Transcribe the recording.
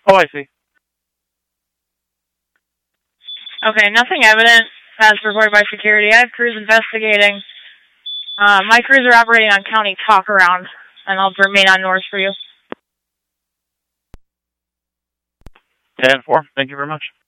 Oh, I see. Okay, nothing evident as reported by security. I have crews investigating. My crews are operating on County Talk Around, and I'll remain on North for you. 10-4. Thank you very much.